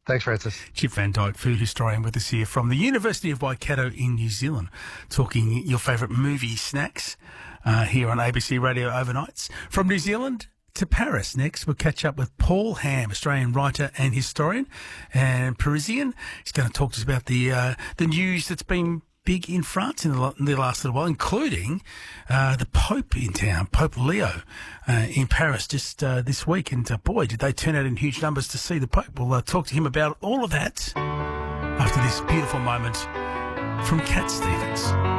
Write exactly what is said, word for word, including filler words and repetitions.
Thanks, Francis. Chip Van Dyke, food historian, with us here from the University of Waikato in New Zealand, talking your favourite movie snacks uh, here on A B C Radio Overnights. From New Zealand to Paris next, we'll catch up with Paul Ham, Australian writer and historian and Parisian. He's going to talk to us about the uh, the news that's been big in France in the, in the last little while, including uh, the Pope in town, Pope Leo, uh, in Paris just uh, this week. And uh, boy, did they turn out in huge numbers to see the Pope. We'll uh, talk to him about all of that after this beautiful moment from Cat Stevens.